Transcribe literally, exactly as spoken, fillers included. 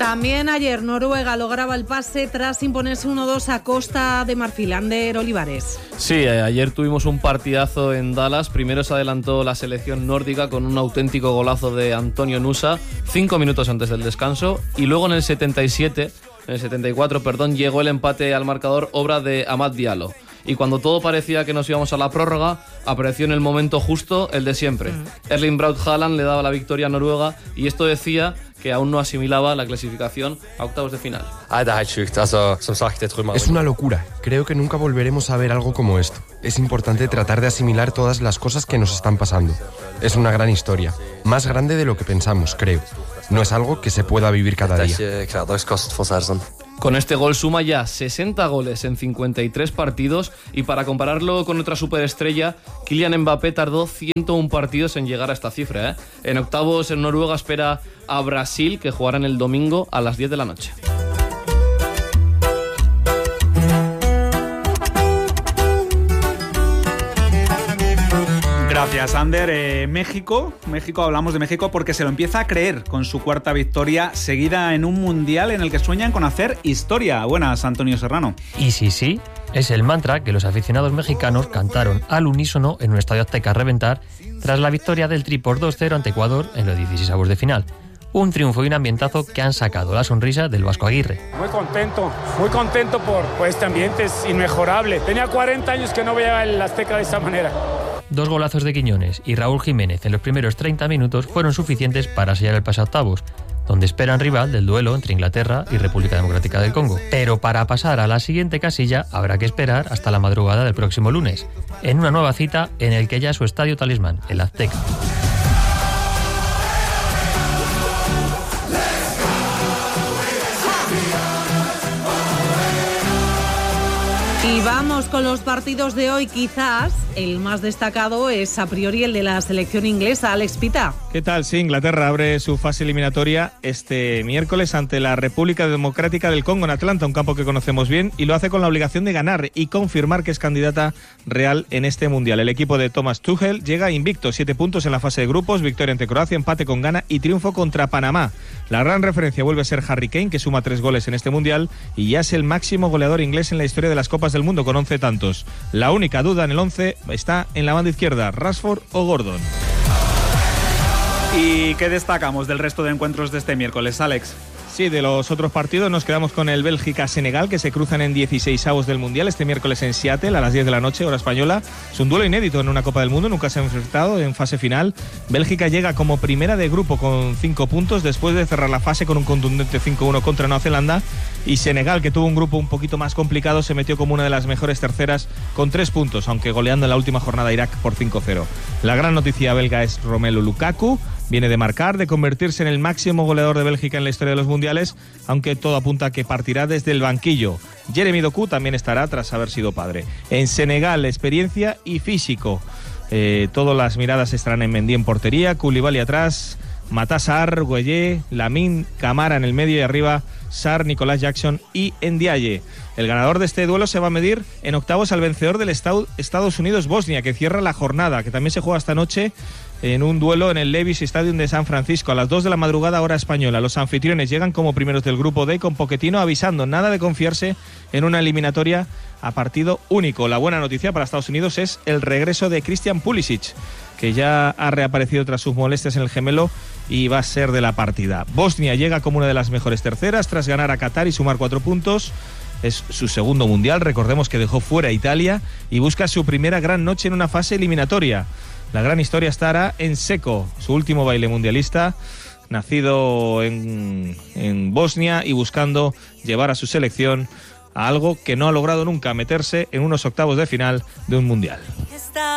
También ayer Noruega lograba el pase tras imponerse uno dos a Costa de Marfil. Ander Olivares. Sí, eh, ayer tuvimos un partidazo en Dallas. Primero se adelantó la selección nórdica con un auténtico golazo de Antonio Nusa, cinco minutos antes del descanso, y luego en el setenta y siete, en el setenta y cuatro, perdón, llegó el empate al marcador, obra de Amad Diallo. Y cuando todo parecía que nos íbamos a la prórroga, apareció en el momento justo el de siempre. Mm. Erling Braut Haaland le daba la victoria a Noruega, y esto decía que aún no asimilaba la clasificación a octavos de final. Es una locura. Creo que nunca volveremos a ver algo como esto. Es importante tratar de asimilar todas las cosas que nos están pasando. Es una gran historia, más grande de lo que pensamos, creo. No es algo que se pueda vivir cada día. Con este gol suma ya sesenta goles en cincuenta y tres partidos, y para compararlo con otra superestrella, Kylian Mbappé tardó ciento uno partidos en llegar a esta cifra, ¿eh? En octavos, en Noruega espera a Brasil, que jugarán el domingo a las diez de la noche. Gracias, Ander. Eh, México, México, hablamos de México porque se lo empieza a creer con su cuarta victoria seguida en un mundial en el que sueñan con hacer historia. Buenas, Antonio Serrano. Y sí, sí, es el mantra que los aficionados mexicanos cantaron al unísono en un estadio azteca a reventar tras la victoria del Tri por dos cero ante Ecuador en los dieciseisavos de final. Un triunfo y un ambientazo que han sacado la sonrisa del Vasco Aguirre. Muy contento, muy contento por, por este ambiente, es inmejorable. Tenía cuarenta años que no veía el Azteca de esa manera. Dos golazos de Quiñones y Raúl Jiménez en los primeros treinta minutos fueron suficientes para sellar el pase a octavos, donde esperan rival del duelo entre Inglaterra y República Democrática del Congo. Pero para pasar a la siguiente casilla habrá que esperar hasta la madrugada del próximo lunes, en una nueva cita en el que ya su estadio talismán, el Azteca. Y vamos con los partidos de hoy. Quizás el más destacado es a priori el de la selección inglesa. Alex Pita. ¿Qué tal? Sí, Inglaterra abre su fase eliminatoria este miércoles ante la República Democrática del Congo en Atlanta, un campo que conocemos bien, y lo hace con la obligación de ganar y confirmar que es candidata real en este mundial. El equipo de Thomas Tuchel llega invicto, siete puntos en la fase de grupos, victoria ante Croacia, empate con Ghana y triunfo contra Panamá. La gran referencia vuelve a ser Harry Kane, que suma tres goles en este mundial y ya es el máximo goleador inglés en la historia de las Copas del Mundo con once tantos. La única duda en el once está en la banda izquierda, Rashford o Gordon. ¿Y qué destacamos del resto de encuentros de este miércoles, Alex? Sí, de los otros partidos nos quedamos con el Bélgica-Senegal, que se cruzan en dieciseisavos del Mundial este miércoles en Seattle a las diez de la noche, hora española. Es un duelo inédito en una Copa del Mundo, nunca se han enfrentado en fase final. Bélgica llega como primera de grupo con cinco puntos después de cerrar la fase con un contundente cinco uno contra Nueva Zelanda, y Senegal, que tuvo un grupo un poquito más complicado, se metió como una de las mejores terceras con tres puntos, aunque goleando en la última jornada a Irak por cinco cero. La gran noticia belga es Romelu Lukaku. Viene de marcar, de convertirse en el máximo goleador de Bélgica en la historia de los mundiales, aunque todo apunta a que partirá desde el banquillo. Jeremy Doku también estará tras haber sido padre. En Senegal, experiencia y físico. Eh, todas las miradas estarán en Mendy en portería, Koulibaly atrás, Matas Sarr, Gueye, Lamine Camara en el medio y arriba Sarr, Nicolás Jackson y Ndiaye. El ganador de este duelo se va a medir en octavos al vencedor del Estados Unidos-Bosnia, que cierra la jornada, que también se juega esta noche en un duelo en el Levi's Stadium de San Francisco a las dos de la madrugada hora española. Los anfitriones llegan como primeros del grupo D con Pochettino avisando nada de confiarse en una eliminatoria a partido único. La buena noticia para Estados Unidos es el regreso de Christian Pulisic, que ya ha reaparecido tras sus molestias en el gemelo y va a ser de la partida. Bosnia llega como una de las mejores terceras tras ganar a Qatar y sumar cuatro puntos. Es su segundo mundial, recordemos que dejó fuera a Italia y busca su primera gran noche en una fase eliminatoria. La gran historia estará en Seco, su último baile mundialista, nacido en, en Bosnia y buscando llevar a su selección a algo que no ha logrado nunca, meterse en unos octavos de final de un mundial.